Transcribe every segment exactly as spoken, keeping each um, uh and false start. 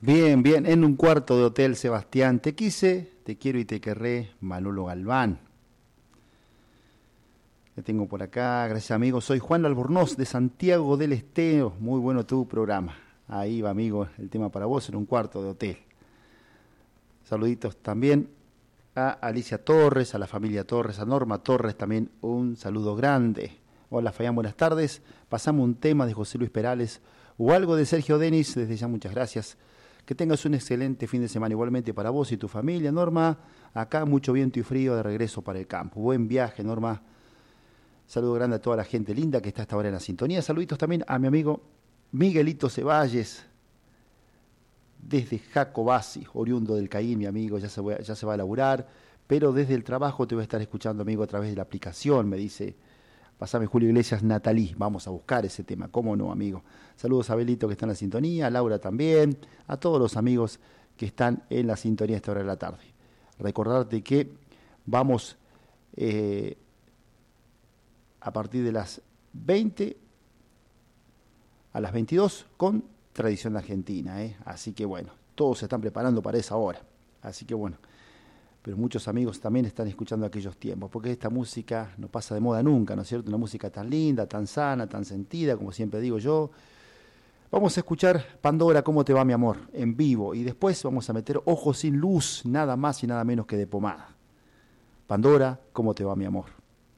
Bien, bien, en un cuarto de hotel, Sebastián. Te quise, te quiero y te querré, Manolo Galván. Que tengo por acá, gracias amigo. Soy Juan Albornoz de Santiago del Estero. Muy bueno tu programa. Ahí va, amigo, el tema para vos en un cuarto de hotel. Saluditos también a Alicia Torres, a la familia Torres, a Norma Torres también un saludo grande. Hola, Fayán, buenas tardes. Pasamos un tema de José Luis Perales o algo de Sergio Denis. Desde ya muchas gracias. Que tengas un excelente fin de semana igualmente para vos y tu familia, Norma. Acá mucho viento y frío de regreso para el campo. Buen viaje, Norma. Saludo grande a toda la gente linda que está hasta ahora en la sintonía. Saluditos también a mi amigo Miguelito Ceballes, desde Jacobasi, oriundo del Caín, mi amigo, ya se, va, ya se va a laburar, pero desde el trabajo te voy a estar escuchando, amigo, a través de la aplicación, me dice, pasame Julio Iglesias, Natalí, vamos a buscar ese tema, cómo no, amigo. Saludos a Belito que está en la sintonía, a Laura también, a todos los amigos que están en la sintonía a esta hora de la tarde. Recordarte que vamos eh, a partir de las veinte a las veintidós con tradición argentina, ¿eh? Así que bueno, todos se están preparando para esa hora, así que bueno, pero muchos amigos también están escuchando aquellos tiempos, porque esta música no pasa de moda nunca, ¿no es cierto? Una música tan linda, tan sana, tan sentida, como siempre digo yo. Vamos a escuchar Pandora, ¿cómo te va mi amor? En vivo, y después vamos a meter Ojos sin luz, nada más y nada menos que de pomada. Pandora, ¿cómo te va mi amor?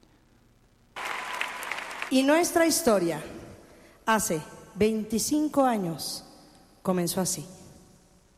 Y nuestra historia hace veinticinco años comenzó así.